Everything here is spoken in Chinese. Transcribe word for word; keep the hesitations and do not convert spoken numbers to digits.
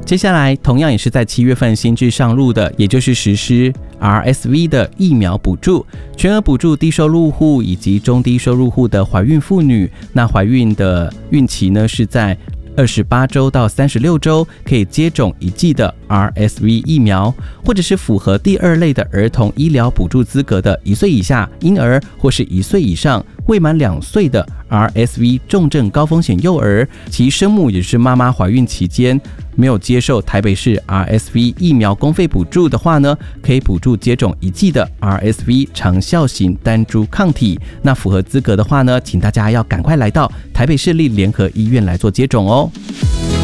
接下来同样也是在七月份新制上路的，也就是实施 R S V 的疫苗补助，全额补助低收入户以及中低收入户的怀孕妇女，那怀孕的孕期呢是在二十八周到三十六周，可以接种一剂的 R S V 疫苗，或者是符合第二类的儿童医疗补助资格的一岁以下婴儿，或是一岁以上未满两岁的 R S V 重症高风险幼儿，其生母也是妈妈怀孕期间没有接受台北市 R S V 疫苗公费补助的话呢，可以补助接种一剂的 R S V 长效型单株抗体。那符合资格的话呢，请大家要赶快来到台北市立联合医院来做接种哦。